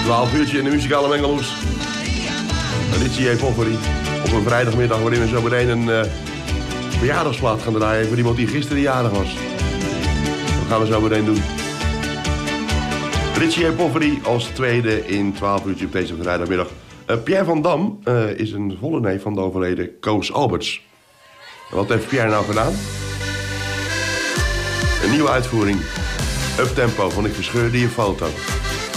12 uurtje in de muzikale mengelmoes. Richie Pofferi. Op een vrijdagmiddag waarin we zo meteen een verjaardagsplaat gaan draaien voor iemand die gisteren jarig was. Dat gaan we zo meteen doen. Richie Pofferi als tweede in 12 uurtje op deze vrijdagmiddag. Pierre van Dam is een volle neef van de overleden Koos Alberts. En wat heeft Pierre nou gedaan? Een nieuwe uitvoering. Uptempo van Ik Verscheurde Je Foto.